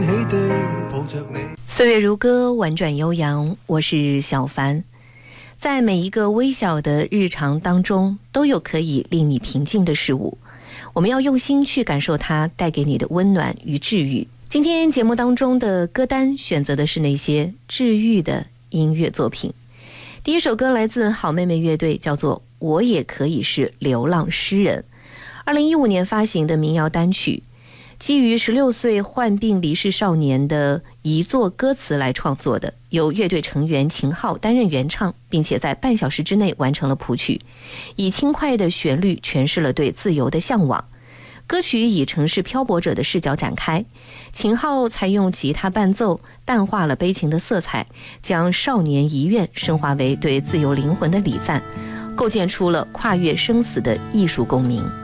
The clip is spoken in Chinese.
岁月如歌，婉转悠扬，我是小凡。在每一个微小的日常当中，都有可以令你平静的事物，我们要用心去感受它带给你的温暖与治愈。今天节目当中的歌单选择的是那些治愈的音乐作品。第一首歌来自好妹妹乐队，叫做《我也可以是流浪诗人》，2015年发行的民谣单曲，基于16岁患病离世少年的遗作歌词来创作的，由乐队成员秦昊担任原唱，并且在半小时之内完成了谱曲，以轻快的旋律诠释了对自由的向往。歌曲以城市漂泊者的视角展开，秦昊采用吉他伴奏，淡化了悲情的色彩，将少年遗愿升华为对自由灵魂的礼赞，构建出了跨越生死的艺术共鸣。